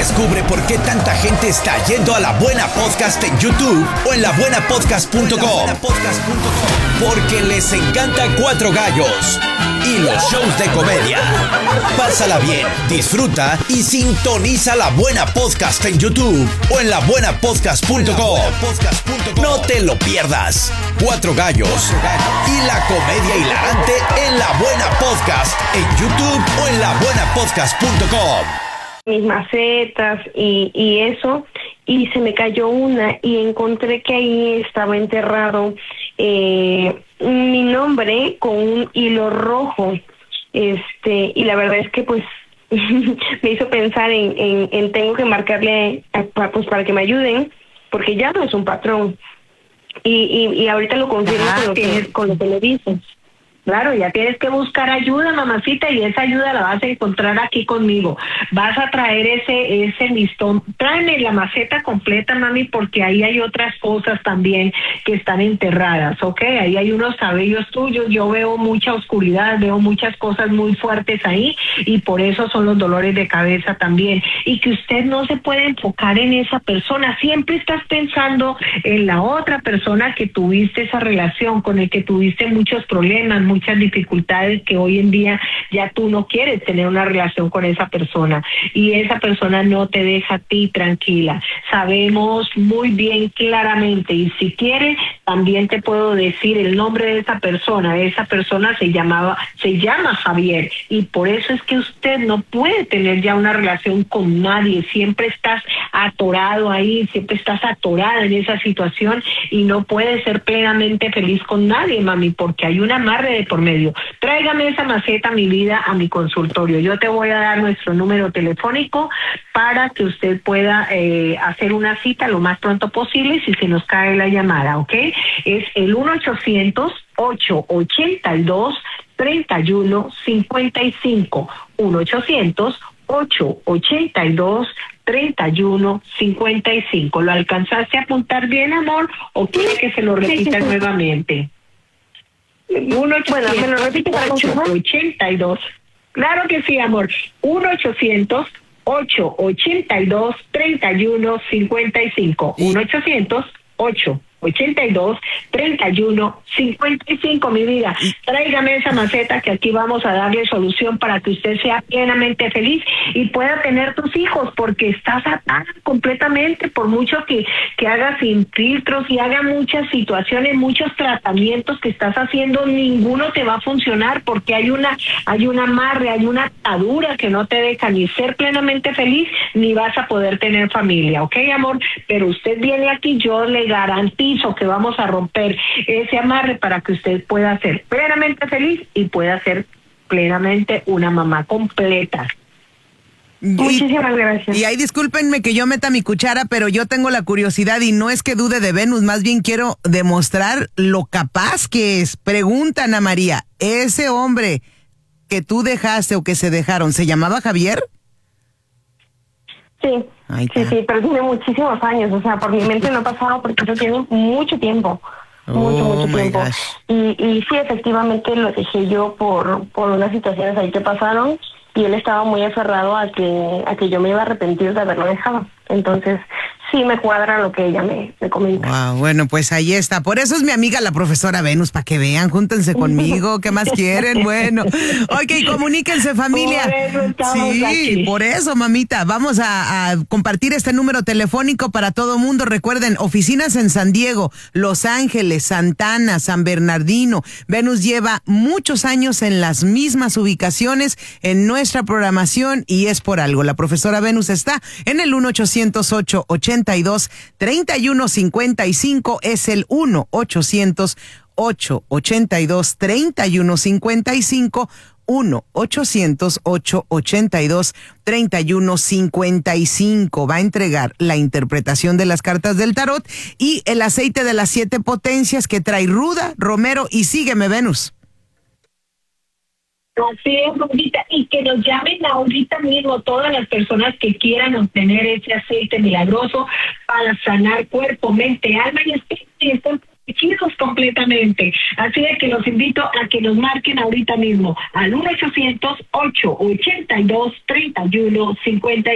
Descubre por qué tanta gente está yendo a La Buena Podcast en YouTube o en labuenapodcast.com. Porque les encanta Cuatro Gallos y los shows de comedia. Pásala bien, disfruta y sintoniza La Buena Podcast en YouTube o en labuenapodcast.com. No te lo pierdas. Cuatro Gallos y la comedia hilarante en La Buena Podcast en YouTube o en labuenapodcast.com. Mis macetas y eso, y se me cayó una y encontré que ahí estaba enterrado mi nombre con un hilo rojo, y la verdad es que pues me hizo pensar en tengo que marcarle pues para que me ayuden, porque ya no es un patrón, y ahorita lo confirmo con lo que le dicen. Claro, ya tienes que buscar ayuda, mamacita, y esa ayuda la vas a encontrar aquí conmigo. Vas a traer ese listón. Tráeme la maceta completa, mami, porque ahí hay otras cosas también que están enterradas, ¿ok? Ahí hay unos cabellos tuyos, yo veo mucha oscuridad, veo muchas cosas muy fuertes ahí, y por eso son los dolores de cabeza también. Y que usted no se puede enfocar en esa persona, siempre estás pensando en la otra persona que tuviste esa relación, con el que tuviste muchos problemas, muchas dificultades, que hoy en día ya tú no quieres tener una relación con esa persona y esa persona no te deja a ti tranquila. Sabemos muy bien claramente, y si quieres también te puedo decir el nombre de esa persona. Esa persona se llama Javier, y por eso es que usted no puede tener ya una relación con nadie. Siempre estás atorado ahí, siempre estás atorada en esa situación y no puedes ser plenamente feliz con nadie, mami, porque hay un amarre de por medio. Tráigame esa maceta, mi vida, a mi consultorio. Yo te voy a dar nuestro número telefónico para que usted pueda hacer una cita lo más pronto posible si se nos cae la llamada, ¿ok? Es el 1-800-882-3155. 1-800-882-3155. ¿Lo alcanzaste a apuntar bien, amor, o quiere que se lo repita nuevamente? 1-800-882. Claro que sí, amor. 1-800-882-3155. 1-800-882-3155, mi vida. Tráigame esa maceta que aquí vamos a darle solución para que usted sea plenamente feliz y pueda tener tus hijos, porque estás atada completamente. Por mucho que hagas sin filtros y haga muchas situaciones, muchos tratamientos que estás haciendo, ninguno te va a funcionar, porque hay un amarre, hay una atadura que no te deja ni ser plenamente feliz, ni vas a poder tener familia, ¿ok, amor? Pero usted viene aquí, yo le garantizo que vamos a romper ese amarre para que usted pueda ser plenamente feliz y pueda ser plenamente una mamá completa. Muchísimas gracias. Y ahí discúlpenme que yo meta mi cuchara, pero yo tengo la curiosidad y no es que dude de Venus, más bien quiero demostrar lo capaz que es. Pregunta, Ana María, ¿ese hombre que tú dejaste o que se dejaron, se llamaba Javier? Sí, sí, pero tiene muchísimos años, o sea, por mi mente no ha pasado porque eso tiene mucho tiempo, mucho tiempo. Y sí, efectivamente lo dejé yo por unas situaciones ahí que pasaron, y él estaba muy aferrado a que yo me iba a arrepentir de haberlo dejado. Entonces, sí me cuadra lo que ella me comenta. Wow, bueno, pues ahí está. Por eso es mi amiga la profesora Venus, para que vean, júntense conmigo. ¿Qué más quieren? Bueno, ok, comuníquense, familia. Por eso estamos aquí. Por eso, mamita. Vamos a compartir este número telefónico para todo mundo. Recuerden, oficinas en San Diego, Los Ángeles, Santana, San Bernardino. Venus lleva muchos años en las mismas ubicaciones en nuestra programación, y es por algo. La profesora Venus está en el 1-800-882-3155, es el 1-800-882-3155, 1-800-882-3155. Va a entregar la interpretación de las cartas del tarot y el aceite de las 7 potencias que trae ruda, romero y sígueme, Venus. Así es, Rosita, y que nos llamen ahorita mismo todas las personas que quieran obtener ese aceite milagroso para sanar cuerpo, mente, alma y espíritu, y están protegidos completamente. Así es que los invito a que nos marquen ahorita mismo al 1-800-882-3155.